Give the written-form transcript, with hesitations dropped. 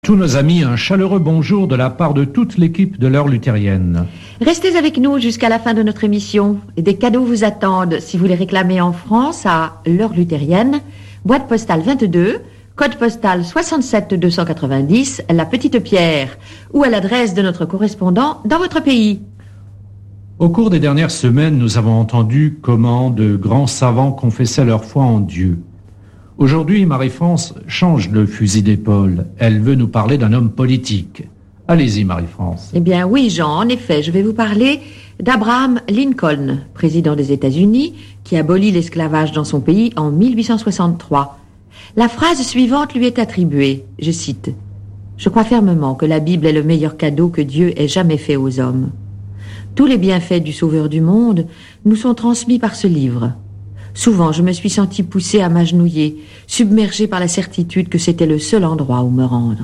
Tous nos amis, un chaleureux bonjour de la part de toute l'équipe de l'heure luthérienne. Restez avec nous jusqu'à la fin de notre émission. Des cadeaux vous attendent si vous les réclamez en France à l'heure luthérienne, boîte postale 22, code postal 67 290, La Petite Pierre, ou à l'adresse de notre correspondant dans votre pays. Au cours des dernières semaines, nous avons entendu comment de grands savants confessaient leur foi en Dieu. Aujourd'hui, Marie-France change le fusil d'épaule. Elle veut nous parler d'un homme politique. Allez-y, Marie-France. Eh bien oui, Jean, en effet, je vais vous parler d'Abraham Lincoln, président des États-Unis, qui abolit l'esclavage dans son pays en 1863. La phrase suivante lui est attribuée, je cite, « Je crois fermement que la Bible est le meilleur cadeau que Dieu ait jamais fait aux hommes. Tous les bienfaits du Sauveur du monde nous sont transmis par ce livre. Souvent, je me suis sentie poussée à m'agenouiller, submergée par la certitude que c'était le seul endroit où me rendre. »